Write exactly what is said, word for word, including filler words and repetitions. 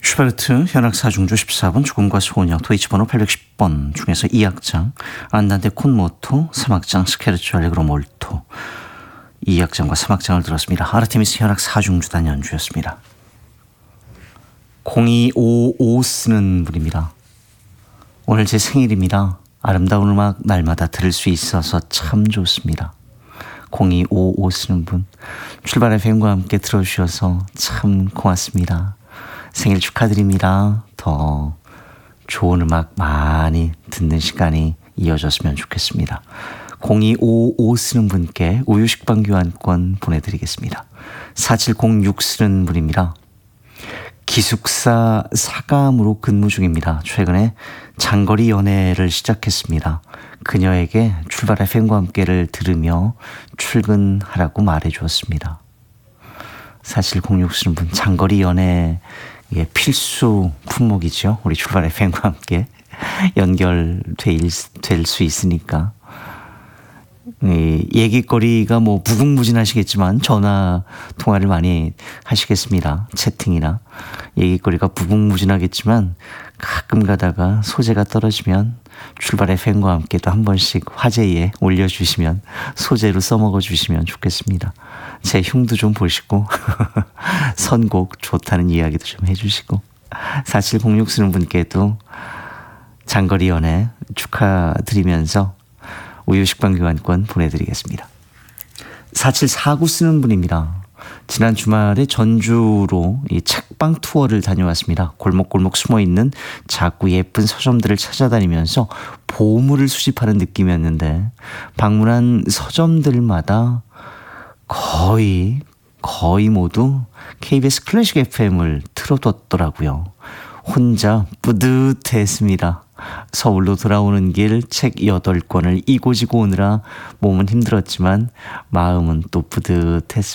슈베르트 현악 사중조 십사 번 죽음과 소녀 도이치 번호 팔백십 번 중에서 이 악장 안단테 콘 모토, 삼 악장 스케르초 알레그로 몰토, 이 악장과 삼 악장을 들었습니다. 아르테미스 현악 사중주단 연주였습니다. 공이오오 쓰는 분입니다. 오늘 제 생일입니다. 아름다운 음악 날마다 들을 수 있어서 참 좋습니다. 공이오오 쓰는 분, 출발 에프엠과 함께 들어주셔서 참 고맙습니다. 생일 축하드립니다. 더 좋은 음악 많이 듣는 시간이 이어졌으면 좋겠습니다. 공이오오 쓰는 분께 우유식빵 교환권 보내드리겠습니다. 사칠공육 쓰는 분입니다. 기숙사 사감으로 근무 중입니다. 최근에 장거리 연애를 시작했습니다. 그녀에게 출발 에프엠과 함께를 들으며 출근하라고 말해주었습니다. 사칠공육 쓰는 분, 장거리 연애 예, 필수 품목이죠. 우리 출발 에프엠과 함께 연결될 수 있으니까. 이 얘기거리가 뭐 무궁무진하시겠지만 전화 통화를 많이 하시겠습니다. 채팅이나 얘기거리가 무궁무진하겠지만 가끔 가다가 소재가 떨어지면 출발 에프엠과 함께 또 한 번씩 화제에 올려주시면 소재로 써먹어 주시면 좋겠습니다. 제 흉도 좀 보시고 선곡 좋다는 이야기도 좀 해주시고 사칠공육 쓰는 분께도 장거리 연애 축하드리면서 우유식빵 교환권 보내드리겠습니다. 사칠사구 쓰는 분입니다. 지난 주말에 전주로 이 책방 투어를 다녀왔습니다. 골목골목 숨어있는 작고 예쁜 서점들을 찾아다니면서 보물을 수집하는 느낌이었는데 방문한 서점들마다 거의 거의 모두 케이비에스 클래식 에프엠을 틀어뒀더라고요. 혼자 뿌듯했습니다. 서울로 돌아오는 길 책 여덟 권을 이고지고 오느라 몸은 힘들었지만 마음은 또 뿌듯했습니다.